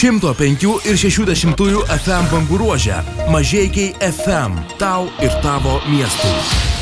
105 ir 60 FM bangų ruože. Mažeikiai FM. Tau ir tavo miestui.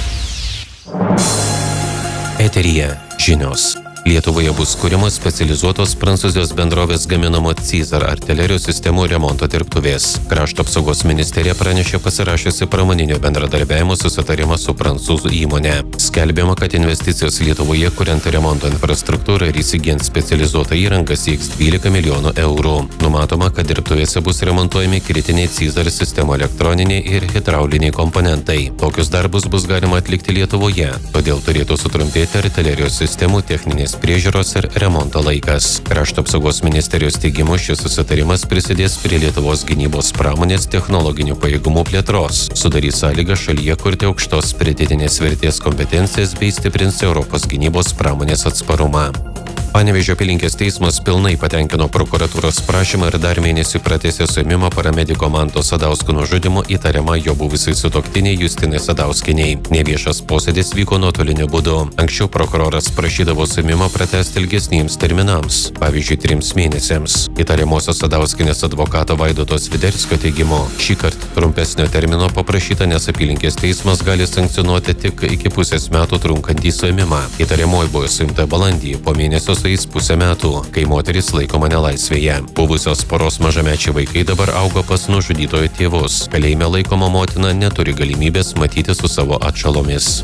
Eteryje žinios. Lietuvoje bus kuriamos specializuotos prancūzijos bendrovės gaminamo Caesar artilerijos sistemų remonto dirbtuvės. Krašto apsaugos ministerija pranešė pasirašiusi pramoninio bendradarbiavimo susitarimą su prancūzų įmonė. Skelbiama, kad investicijos Lietuvoje, kuriant remonto infrastruktūrą ir įsigyjant specializuotą įrangą, sieks 12 milijonų eurų. Numatoma, kad dirbtuvėse bus remontuojami kritiniai Caesar sistemų elektroniniai ir hidrauliniai komponentai. Tokius darbus bus galima atlikti Lietuvoje, todėl turėtų sutrumpėti artilerijos sistemų techninės priežiūros ir remonto laikas. Krašto apsaugos ministerijos teigimu, šis susitarimas prisidės prie Lietuvos gynybos pramonės technologinių pajėgumų plėtros, sudarys sąlygą šalyje kurti aukštos pridėtinės vertės kompetencijas bei stiprins Europos gynybos pramonės atsparumą. Panevėžio apylinkės teismas pilnai patenkino prokuratūros prašymą ir dar mėnesį pratęsė suėmimą paramediko Manto Sadausko nužudymu įtariama jo buvusiai sutuoktiniai Justinai Sadauskienei. Neviešas posėdis vyko nuotoliniu būdu. Anksčiau prokuroras prašydavo suėmimą pratęsti ilgesniems terminams, pavyzdžiui 3 mėnesiams. Įtariamosios Sadauskienės advokato Vaidoto Sviderskio teigimu, šįkart trumpesnio termino paprašyta, nes apylinkės teismas gali sankcionuoti tik iki pusės metų trunkantį suėmimą. Įtariamoji buvo suimta balandį, po mėnesio sueis pusę metų, kai moteris laikoma nelaisvėje. Buvusios poros mažamečiai vaikai dabar augo pas nužudytojo tėvus. Kalėjime laikoma motina neturi galimybės matyti su savo atšalomis.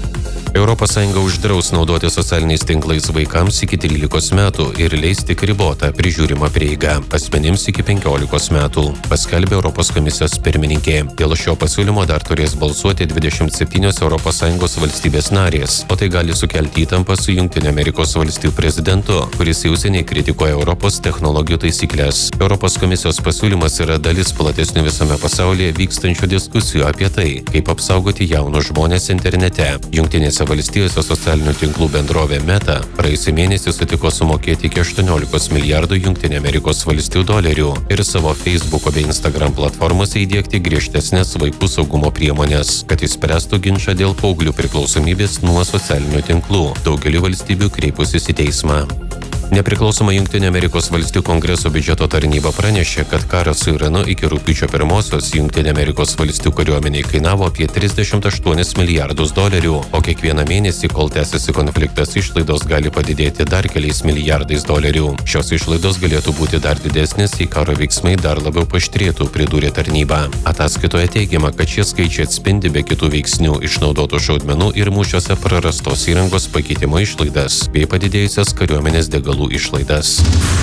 ES uždraus naudoti socialiniais tinklais vaikams iki 13 metų ir leis tik ribotą prižiūrimą prieigą asmenims iki 15 metų, paskelbė Europos komisijos pirmininkė. Dėl šio pasiūlymo dar turės balsuoti 27 ES valstybės narės, o tai gali sukelti įtampą su Jungtinių Amerikos valstijų prezidentu, kuris jau seniai kritikuoja Europos technologijų taisyklės. Europos komisijos pasiūlymas yra dalis platesnių visame pasaulyje vykstančių diskusijų apie tai, kaip apsaugoti jaunus žmones internete. Jungtinėse valstijose socialinių tinklų bendrovė Meta praėjusį mėnesį sutiko sumokėti iki 18 milijardų Jungtinių Amerikos valstijų dolerių ir savo Facebooko bei Instagram platformose įdiegti griežtesnės vaikų saugumo priemonės, kad išspręstų ginčą dėl paauglių priklausomybės nuo socialinių tinklų. Daugelį valstybių kreipusis į teismą. Nepriklausoma Jungtinių Amerikos valstijų kongreso biudžeto tarnyba pranešė, kad karas su Iranu iki rugpjūčio 1-osios Jungtinių Amerikos valstijų kariuomeniai kainavo apie 38 milijardus dolerių, o kiekvieną mėnesį, kol tęsiasi konfliktas, išlaidos gali padidėti dar keliais milijardais dolerių. Šios išlaidos galėtų būti dar didesnės, jei karo veiksmai dar labiau paaštrėtų, pridūrė tarnyba. Ataskaitoje teigiama, kad šie skaičiai atspindi be kitų veiksnių išnaudotų šaudmenų ir mūšiuose prarastos įrangos pakeitimo išlaidas bei padidėjusias kariuomenės degalų išlaidas.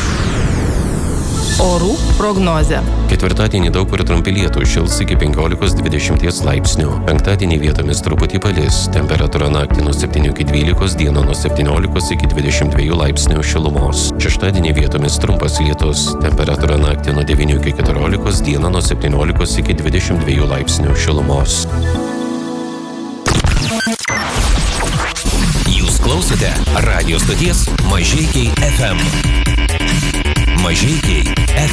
Orų prognozė. Ketvirtadienį daug kur trumpi lietūs, šils iki 15-20 laipsnių. Penktadienį vietomis truputį palis. Temperatūra naktį nuo 7 iki 12, dieną nuo 17 iki 22 laipsnių šilumos. Šeštadienį vietomis trumpas lietus. Temperatūra naktį nuo 9 iki 14, dieną nuo 17 iki 22 laipsnių šilumos. Jūs klausote radio stoties Mažeikiai FM. Mažeikiai FM.